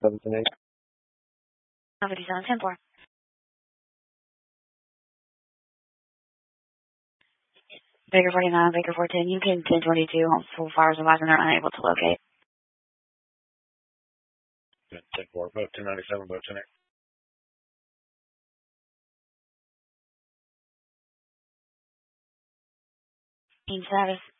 710. 57-10-4. Baker 49, Baker 410, you can 1022, full fires of and they're unable to locate. 10-4, boat 297, boat 10. Team status.